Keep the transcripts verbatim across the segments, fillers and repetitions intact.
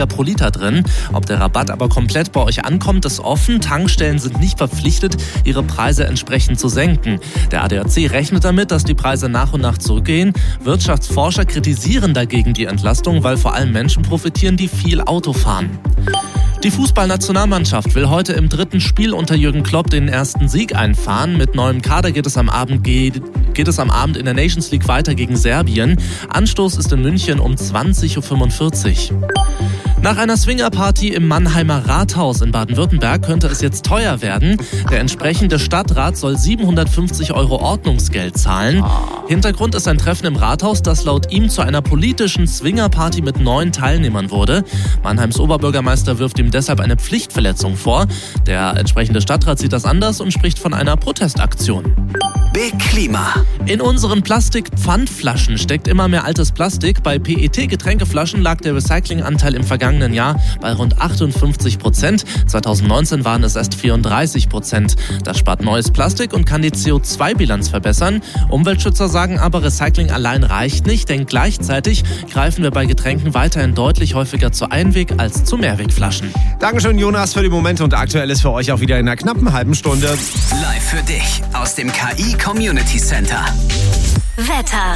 pro Liter drin. Ob der Rabatt aber komplett bei euch ankommt, ist offen. Tankstellen sind nicht verpflichtet, ihre Preise entsprechend zu senken. Der A D A C rechnet damit, dass die Preise nach und nach zurückgehen. Wirtschaftsforscher kritisieren dagegen die Entlastung, weil vor allem Menschen profitieren, die viel Auto fahren. Die Fußballnationalmannschaft will heute im dritten Spiel unter Jürgen Klopp den ersten Sieg einfahren. Mit neuem Kader geht es am Abend, geht, geht es am Abend in der Nations League weiter gegen Serbien. Anstoß ist in München um zwanzig Uhr fünfundvierzig. Nach einer Swingerparty im Mannheimer Rathaus in Baden-Württemberg könnte es jetzt teuer werden. Der entsprechende Stadtrat soll siebenhundertfünfzig Euro Ordnungsgeld zahlen. Hintergrund ist ein Treffen im Rathaus, das laut ihm zu einer politischen Swingerparty mit neun Teilnehmern wurde. Mannheims Oberbürgermeister wirft ihm deshalb eine Pflichtverletzung vor. Der entsprechende Stadtrat sieht das anders und spricht von einer Protestaktion. Big Klima. In unseren Plastik-Pfandflaschen steckt immer mehr altes Plastik. Bei P E T-Getränkeflaschen lag der Recyclinganteil im vergangenen Jahr bei rund achtundfünfzig Prozent. zweitausendneunzehn waren es erst vierunddreißig Prozent. Das spart neues Plastik und kann die C O zwei Bilanz verbessern. Umweltschützer sagen aber, Recycling allein reicht nicht, denn gleichzeitig greifen wir bei Getränken weiterhin deutlich häufiger zu Einweg- als zu Mehrwegflaschen. Dankeschön, Jonas, für die Momente und aktuell ist für euch auch wieder in einer knappen halben Stunde. Live für dich aus dem K I Community Center. Wetter.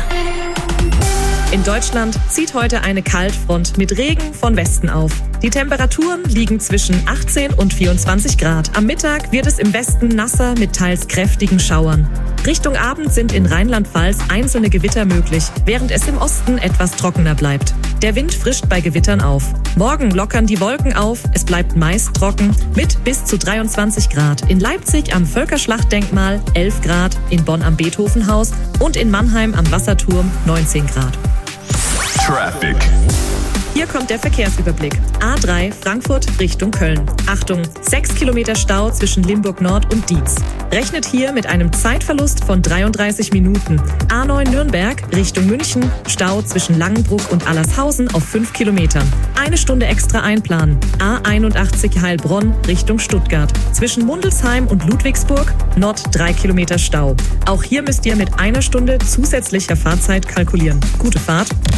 In Deutschland zieht heute eine Kaltfront mit Regen von Westen auf. Die Temperaturen liegen zwischen achtzehn und vierundzwanzig Grad. Am Mittag wird es im Westen nasser mit teils kräftigen Schauern. Richtung Abend sind in Rheinland-Pfalz einzelne Gewitter möglich, während es im Osten etwas trockener bleibt. Der Wind frischt bei Gewittern auf. Morgen lockern die Wolken auf, es bleibt meist trocken mit bis zu dreiundzwanzig Grad. In Leipzig am Völkerschlachtdenkmal elf Grad, in Bonn am Beethovenhaus und in Mannheim am Wasserturm neunzehn Grad. Traffic. Hier kommt der Verkehrsüberblick. A drei Frankfurt Richtung Köln. Achtung, sechs Kilometer Stau zwischen Limburg Nord und Dietz. Rechnet hier mit einem Zeitverlust von dreiunddreißig Minuten. A neun Nürnberg Richtung München. Stau zwischen Langenbruck und Allershausen auf fünf Kilometern. Eine Stunde extra einplanen. A einundachtzig Heilbronn Richtung Stuttgart. Zwischen Mundelsheim und Ludwigsburg Nord drei Kilometer Stau. Auch hier müsst ihr mit einer Stunde zusätzlicher Fahrzeit kalkulieren. Gute Fahrt.